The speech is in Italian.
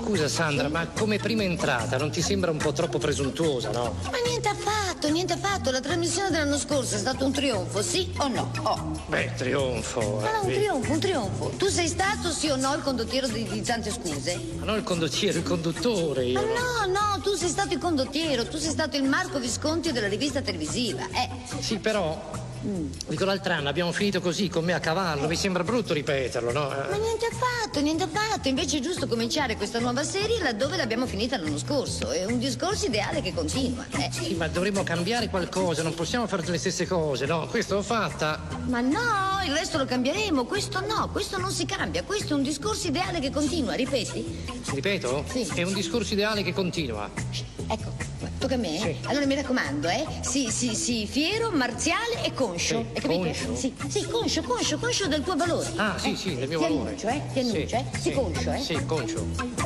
Scusa Sandra, ma come prima entrata non ti sembra un po' troppo presuntuosa, no? Ma niente affatto, niente affatto. La trasmissione dell'anno scorso è stato un trionfo, sì o no? Oh. Beh, trionfo. Ma no, un trionfo. Tu sei stato, sì o no, il condottiero di Tante Scuse? Ma non il condottiero, il conduttore io. Ma no, tu sei stato il condottiero, tu sei stato il Marco Visconti della rivista televisiva, Sì, però... Dico, l'altro anno abbiamo finito così, con me a cavallo, mi sembra brutto ripeterlo, no? Ma niente affatto, niente affatto. Invece è giusto cominciare questa nuova serie laddove l'abbiamo finita l'anno scorso. È un discorso ideale che continua, Sì, ma dovremmo cambiare qualcosa, non possiamo fare le stesse cose, no? Questo l'ho fatta. Ma no, il resto lo cambieremo, questo no, questo non si cambia, questo è un discorso ideale che continua, ripeti? Ripeto? Sì. È un discorso ideale che continua. Ecco, tocca a me? Sì. Allora mi raccomando, sì, fiero, marziale e conscio. Sì, Hai capito? conscio? Sì, conscio del tuo valore. Ah, sì, del mio Ti valore. annuncio, ti annuncio, Sì, Sì, conscio, Sì, conscio.